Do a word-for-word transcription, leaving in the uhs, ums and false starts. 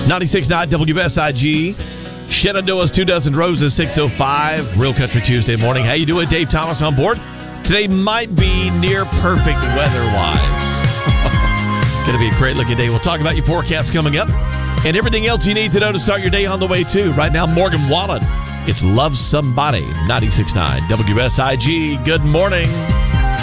ninety-six point nine W S I G. Shenandoah's Two Dozen Roses, six oh five. Real Country Tuesday morning. How you doing? Dave Thomas on board. Today might be near perfect weather-wise. Going to be a great-looking day. We'll talk about your forecast coming up and everything else you need to know to start your day on the way, too. Right now, Morgan Wallen. It's Love Somebody, ninety-six point nine W S I G. Good morning.